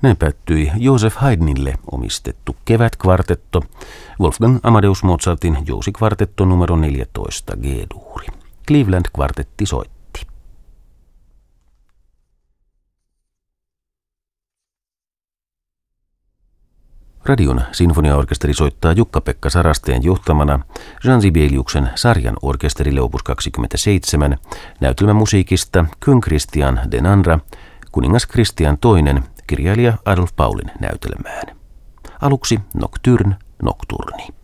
Näin päättyi Joseph Haydnille omistettu kevätkvartetto, Wolfgang Amadeus Mozartin jousikvartetto numero 14 G-duuri. Cleveland-kvartetti soitti. Radion sinfoniaorkesteri soittaa Jukka-Pekka Sarasteen johtamana Jean Sibeliuksen sarjan orkesterille opus 27, näytelmämusiikista Kung Christian den Andra, kuningas Kristian II, kirjailija Adolf Paulin näytelmään. Aluksi Nocturne Nocturni.